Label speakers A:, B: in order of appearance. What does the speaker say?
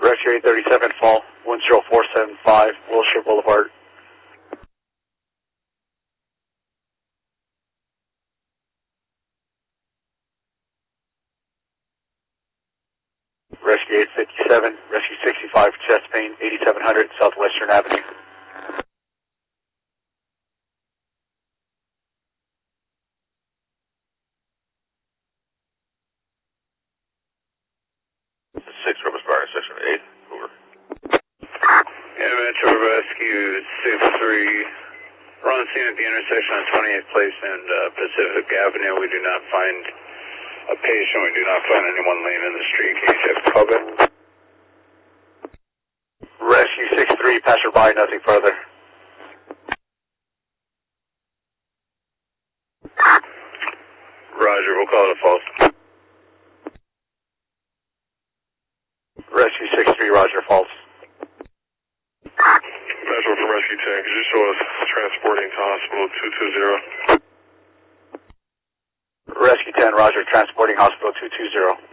A: Rescue 837, fall 10475, Wilshire Boulevard. Rescue 857, Rescue 65, chest pain, 8700 Southwestern Avenue. Six Rivers Bar, section 8, over.
B: Yeah, Metro Rescue 63. We're on scene at the intersection on 28th Place and Pacific Avenue. We do not find a patient. We do not find anyone laying in the street. Can you check the public?
A: Rescue 63, passerby, nothing further.
B: Roger, we'll call it a false.
A: Rescue 63, Roger, false.
C: Metro from Rescue 10, could you show us transporting to hospital 220?
A: Rescue 10, Roger, transporting hospital 220.